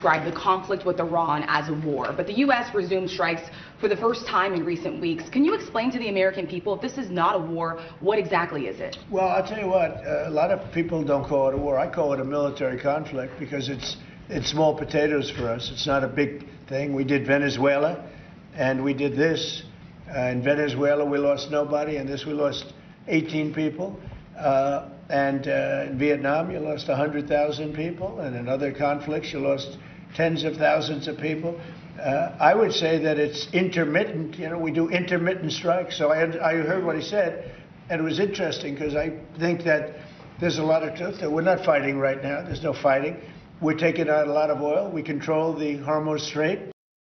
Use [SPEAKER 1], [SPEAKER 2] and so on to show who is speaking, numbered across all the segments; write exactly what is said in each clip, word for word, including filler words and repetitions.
[SPEAKER 1] described the conflict with Iran as a war, but the U S resumed strikes for the first time in recent weeks. Can you explain to the American people, if this is not a war, what exactly is it?
[SPEAKER 2] Well, I'll tell you what, uh, a lot of people don't call it a war. I call it a military conflict because it's it's small potatoes for us. It's not a big thing. We did Venezuela, and we did this. Uh, in Venezuela, we lost nobody, and this we lost eighteen people. Uh, and uh, in Vietnam, you lost one hundred thousand people, and in other conflicts, you lost tens of thousands of people. Uh, I would say that it's intermittent. You know, we do intermittent strikes. So I, I heard what he said, and it was interesting because I think that there's a lot of truth that we're not fighting right now. There's no fighting. We're taking out a lot of oil. We control the Hormuz Strait.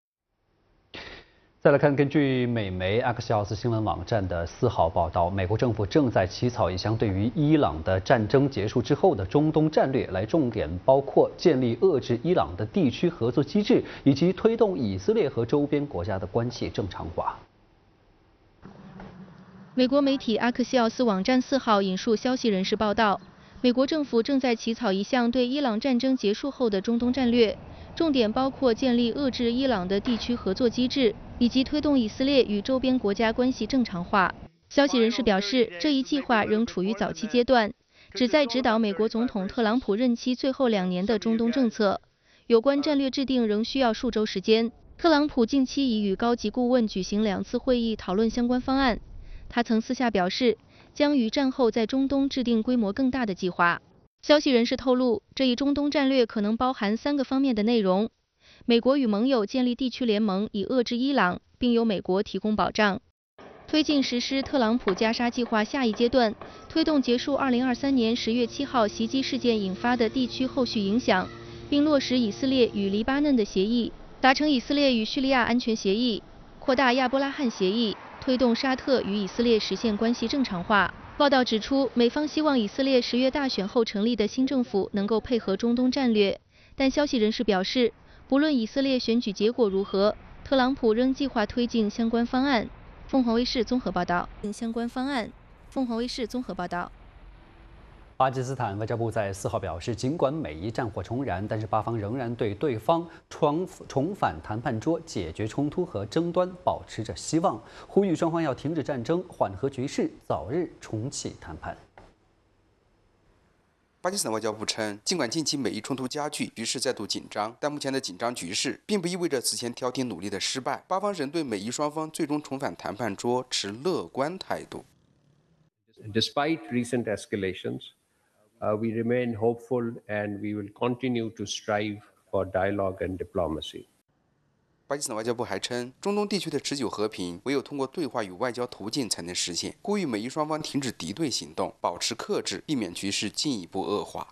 [SPEAKER 3] 再来看，根据美媒阿克西奥斯新闻网站的四号报道，美国政府正在起草一项对于伊朗的战争结束之后的中东战略，来重点包括建立遏制伊朗的地区合作机制，以及推动以色列和周边国家的关系正常化。
[SPEAKER 4] 美国媒体阿克西奥斯网站四号引述消息人士报道，美国政府正在起草一项对伊朗战争结束后的中东战略，重点包括建立遏制伊朗的地区合作机制，以及推动以色列与周边国家关系正常化。消息人士表示，这一计划仍处于早期阶段，旨在指导美国总统特朗普任期最后两年的中东政策。有关战略制定仍需要数周时间。特朗普近期已与高级顾问举行两次会议，讨论相关方案。他曾私下表示，将于战后在中东制定规模更大的计划。消息人士透露，这一中东战略可能包含三个方面的内容：美国与盟友建立地区联盟，以遏制伊朗，并由美国提供保障；推进实施特朗普加沙计划下一阶段，推动结束二零二三年十月七号袭击事件引发的地区后续影响，并落实以色列与黎巴嫩的协议，达成以色列与叙利亚安全协议，扩大亚伯拉罕协议，推动沙特与以色列实现关系正常化。报道指出，美方希望以色列十月大选后成立的新政府能够配合中东战略，但消息人士表示，不论以色列选举结果如何，特朗普仍计划推进相关方案。凤凰卫视综合报道。相关方案。凤凰卫视综合报道。
[SPEAKER 3] 巴基斯坦外交部在四号表示，尽管美伊战火重燃，但是巴方仍然对对方重重返谈判桌解决冲突和争端保持着希望，呼吁双方要停止战争，缓和局势，早日重启谈判。
[SPEAKER 5] 巴基斯坦外交部称，尽管近期美伊冲突加剧，局势再度紧张，但目前的紧张局势并不意味着此前调停努力的失败。巴方仍对美伊双方最终重返谈判桌持乐观态度。
[SPEAKER 6] Despite recent escalations, Uh, we remain hopeful and we will continue to strive for dialogue and diplomacy.
[SPEAKER 5] 巴基斯坦外交部还称，中东地区的持久和平唯有通过对话与外交途径才能实现，呼吁美伊双方停止敌对行动，保持克制，避免局势进一步恶化。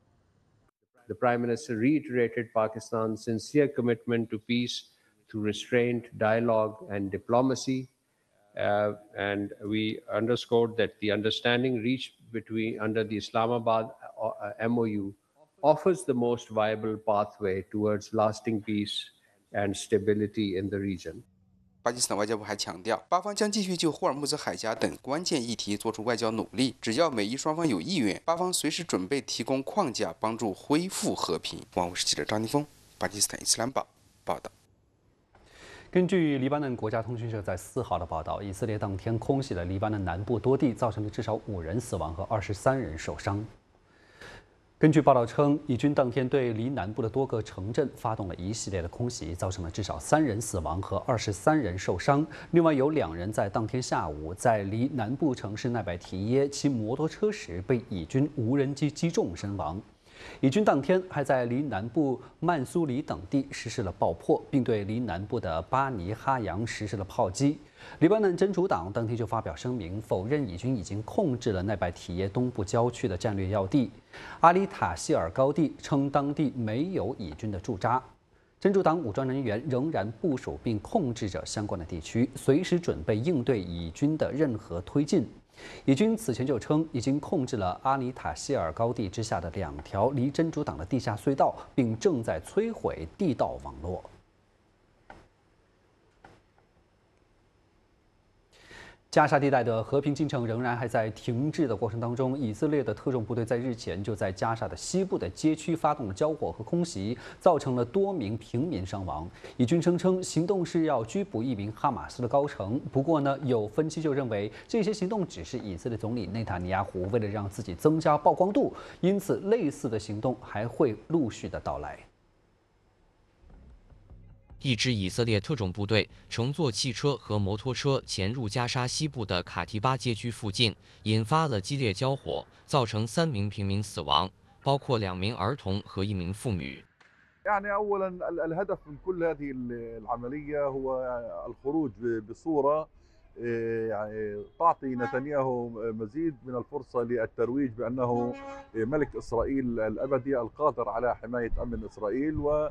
[SPEAKER 6] The Prime Minister reiterated Pakistan's sincere commitment to peace through restraint, dialogue and diplomacy. Uh, and we underscored that the understanding reached between under the Islamabad uh, M O U offers the most viable pathway towards lasting peace and stability in the region.
[SPEAKER 5] 巴基斯坦外交部还强调，巴方将继续就霍尔木兹海峡等关键议题做出外交努力，只要美伊双方有意愿，巴方随时准备提供框架，帮助恢复和平。凤凰卫视记者张立峰，巴基斯坦伊斯兰堡报道。
[SPEAKER 3] 根据黎巴嫩国家通讯社在四号的报道，以色列当天空袭了黎巴嫩南部多地，造成了至少五人死亡和二十三人受伤。根据报道称，以军当天对黎南部的多个城镇发动了一系列的空袭，造成了至少三人死亡和二十三人受伤。另外有两人在当天下午在离南部城市奈百提耶骑摩托车时被以军无人机击中身亡。以军当天还在离南部曼苏里等地实施了爆破，并对离南部的巴尼哈扬实施了炮击。黎巴嫩真主党当天就发表声明，否认以军已经控制了奈百提耶东部郊区的战略要地阿里塔希尔高地，称当地没有以军的驻扎。真主党武装人员仍然部署并控制着相关的地区，随时准备应对以军的任何推进。以军此前就称已经控制了阿里塔希尔高地之下的两条离真主党的地下隧道，并正在摧毁地道网络。 加沙地带的和平进程仍然还在停滞的过程当中。以色列的特种部队在日前就在加沙的西部的街区发动了交火和空袭，造成了多名平民伤亡。以军声称行动是要拘捕一名哈马斯的高层。不过呢，有分析就认为这些行动只是以色列总理内塔尼亚胡为了让自己增加曝光度，因此类似的行动还会陆续的到来。
[SPEAKER 7] 一支以色列特种部队乘坐汽车和摩托车潜入加沙西部的卡提巴街区附近，引发了激烈交火，造成三名平民死亡，包括两名儿童和一名妇女。
[SPEAKER 8] يعني أولاً الهدف من كل هذه العملية هو الخروج بصورة يعني تعطي نتنياهو مزيد من الفرصة للترويج بأنه ملك إسرائيل الأبدي القادر على حماية أمن إسرائيل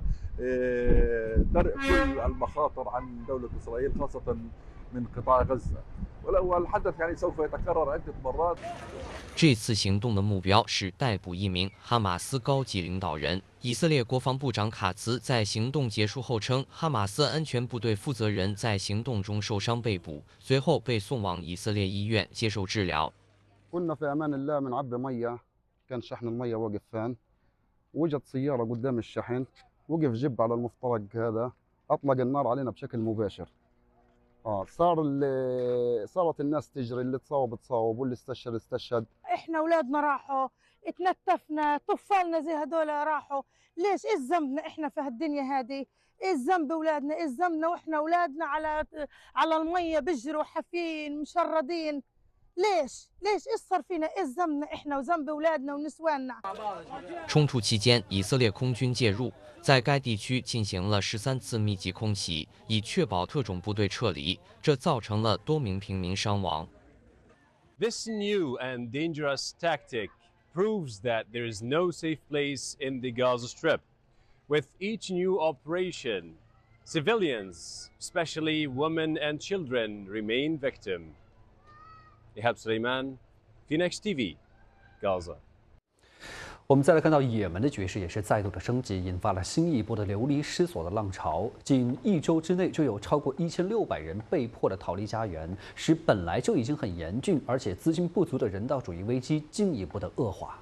[SPEAKER 8] ودرء كل المخاطر عن دولة إسرائيل خاصة من قطاع غزة. والحدث يعني سوف يتكرر عدة مرات.
[SPEAKER 7] 这次行动的目标是逮捕一名哈马斯高级领导人。以色列国防部长卡茨在行动结束后称，哈马斯安全部队负责人在行动中受伤被捕，随后被送往以色列医院接受治疗。
[SPEAKER 9] كنا في امان الله بنعبي ميه كان شحن الميه واقف فان وجت سياره قدام الشحن وقف جيب على المفترق هذا اطلق النار علينا بشكل مباشر. اه صار اللي صارت الناس تجري اللي تصاوب تصاوب واللي استشهد استشهد.
[SPEAKER 10] احنا اولادنا راحوا اتنتفنا طفالنا زي هدول راحوا ليش ايش ذنبنا احنا في هالدنيا هذه ايش ذنب اولادنا ايش ذنبنا واحنا اولادنا على على الميه بيجروا حافين مشردين ليش ليش ايش صار فينا ايش ذنبنا احنا وذنب اولادنا ونسواننا
[SPEAKER 7] 冲突期间，以色列空军介入，在该地区进行了十三次密集空袭，以确保特种部队撤离，这造成了多名平民伤亡。
[SPEAKER 11] This new and dangerous tactic proves that there is no safe place in the Gaza Strip. With each new operation, civilians, especially women and children, remain victim. Ihab Suleiman, Phoenix T V, Gaza.
[SPEAKER 3] 我们再来看到，也门的局势也是再度的升级，引发了新一波的流离失所的浪潮。仅一周之内，就有超过一千六百人被迫的逃离家园，使本来就已经很严峻而且资金不足的人道主义危机进一步的恶化。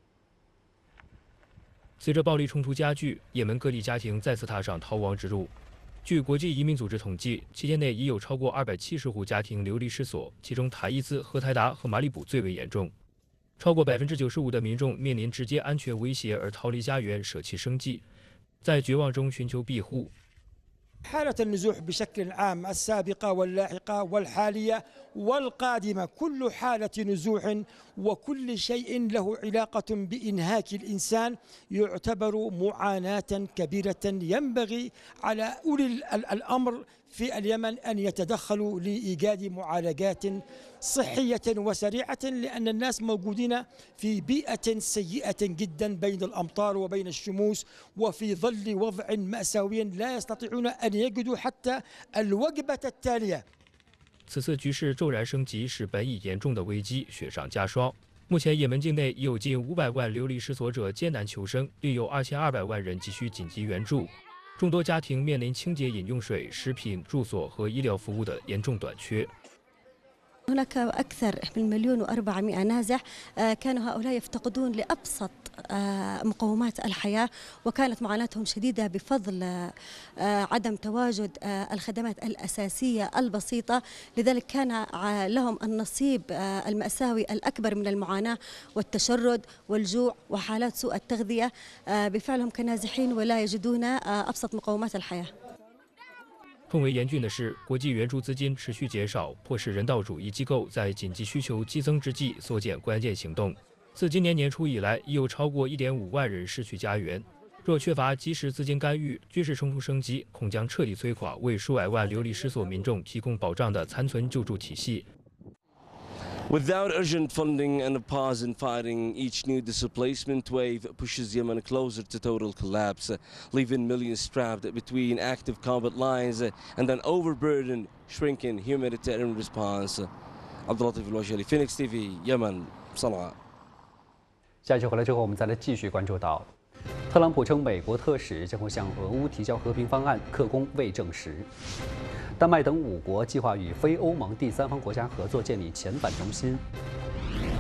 [SPEAKER 12] 随着暴力冲突加剧，也门各地家庭再次踏上逃亡之路。据国际移民组织统计，期间内已有超过二百七十户家庭流离失所，其中塔伊兹、荷台达和马里卜最为严重。 超过百分之九十五的民众面临直接安全威胁而逃离家园，舍弃生计，在绝望中寻求庇护。
[SPEAKER 13] حالة النزوح بشكل عام السابقة واللاحقة والحالية والقادمة كل حالة نزوح وكل شيء له علاقة بإنهاك الإنسان يعتبر معاناة كبيرة ينبغي على أولي الأمر في اليمن أن يتدخلوا لإيجاد معالجات صحية وسريعة لأن الناس موجودين في بيئة سيئة جدا بين الأمطار وبين الشموس وفي ظل وضع مأساوي لا يستطيعون أن يجدوا حتى الوجبة التالية.
[SPEAKER 12] 此次局势骤然升级，使本已严重的危机雪上加霜。目前，也门境内已有近五百万流离失所者艰难求生，另有二千二百万人急需紧急援助。众多家庭面临清洁饮用水、食品、住所和医疗服务的严重短缺。
[SPEAKER 14] هناك أكثر من مليون وأربعمائة نازح كانوا هؤلاء يفتقدون لأبسط مقومات الحياة وكانت معاناتهم شديدة بفضل عدم تواجد الخدمات الأساسية البسيطة لذلك كان لهم النصيب المأساوي الأكبر من المعاناة والتشرد والجوع وحالات سوء التغذية بفعلهم كنازحين ولا يجدون أبسط مقومات الحياة.
[SPEAKER 12] 更为严峻的是，国际援助资金持续减少，迫使人道主义机构在紧急需求激增之际缩减关键行动。自今年年初以来，已有超过一点五万人失去家园。若缺乏及时资金干预，军事冲突升级恐将彻底摧垮为数百万流离失所民众提供保障的残存救助体系。
[SPEAKER 15] Without urgent funding and a pause in fighting, each new displacement wave pushes Yemen closer to total collapse, leaving millions trapped between active combat lines and an overburdened, shrinking humanitarian response. Abdulatif Al-Wajali, Phoenix T V, Yemen, Sana'a.
[SPEAKER 3] 下一节回来之后，我们再来继续关注到，特朗普称美国特使将会向俄乌提交和平方案，克宫未证实。 丹麦等五国计划与非欧盟第三方国家合作建立遣返中心。